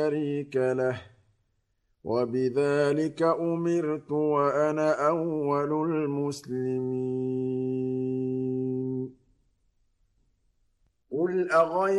شريك له وبذلك أمرت وأنا أول المسلمين قل أغير